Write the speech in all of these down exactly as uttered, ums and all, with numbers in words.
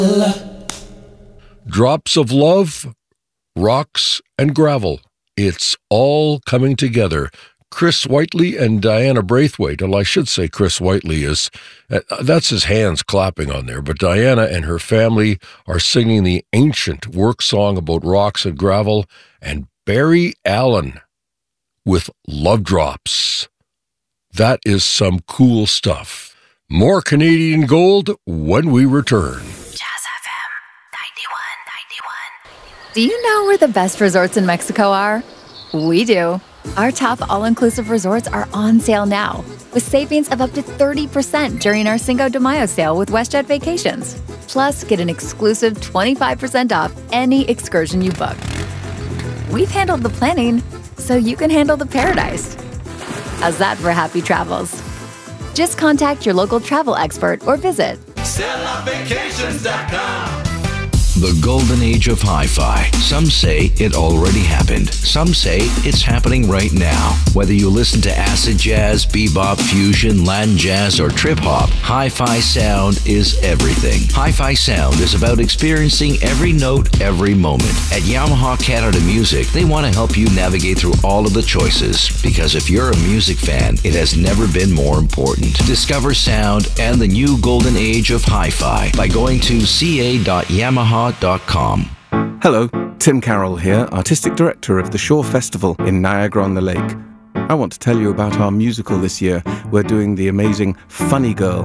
Drops of Love, Rocks and Gravel. It's all coming together. Chris Whiteley and Diana Braithwaite. Well, I should say Chris Whiteley is, uh, that's his hands clapping on there, but Diana and her family are singing the ancient work song about rocks and gravel, and Barry Allen with Love Drops. That is some cool stuff. More Canadian Gold when we return. Jazz F M ninety-one point nine one. Do you know where the best resorts in Mexico are? We do. Our top all-inclusive resorts are on sale now, with savings of up to thirty percent during our Cinco de Mayo sale with WestJet Vacations. Plus, get an exclusive twenty-five percent off any excursion you book. We've handled the planning, so you can handle the paradise. How's that for happy travels? Just contact your local travel expert or visit Stella Vacations dot com. The golden age of hi-fi. Some say it already happened. Some say it's happening right now. Whether you listen to acid jazz, bebop, fusion, Latin jazz, or trip-hop, hi-fi sound is everything. Hi-fi sound is about experiencing every note, every moment. At Yamaha Canada Music, they want to help you navigate through all of the choices. Because if you're a music fan, it has never been more important. Discover sound and the new golden age of hi-fi by going to c a dot yamaha dot com. Hello, Tim Carroll here, Artistic Director of the Shore Festival in Niagara-on-the-Lake. I want to tell you about our musical this year. We're doing the amazing Funny Girl.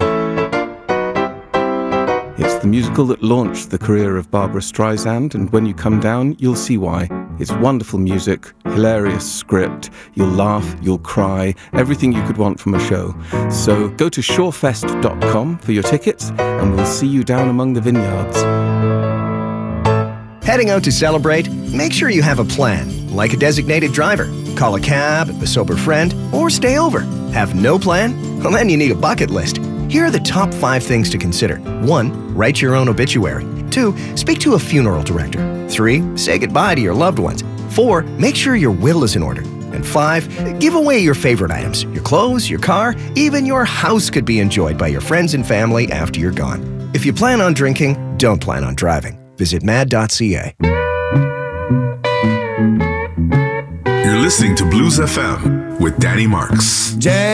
It's the musical that launched the career of Barbara Streisand, and when you come down, you'll see why. It's wonderful music, hilarious script, you'll laugh, you'll cry, everything you could want from a show. So go to shorefest dot com for your tickets, and we'll see you down among the vineyards. Heading out to celebrate? Make sure you have a plan, like a designated driver. Call a cab, a sober friend, or stay over. Have no plan? Well, then you need a bucket list. Here are the top five things to consider. One, write your own obituary. Two, speak to a funeral director. Three, say goodbye to your loved ones. Four, make sure your will is in order. And five, give away your favorite items. Your clothes, your car, even your house could be enjoyed by your friends and family after you're gone. If you plan on drinking, don't plan on driving. Visit mad dot c a. You're listening to Blues F M with Danny Marks.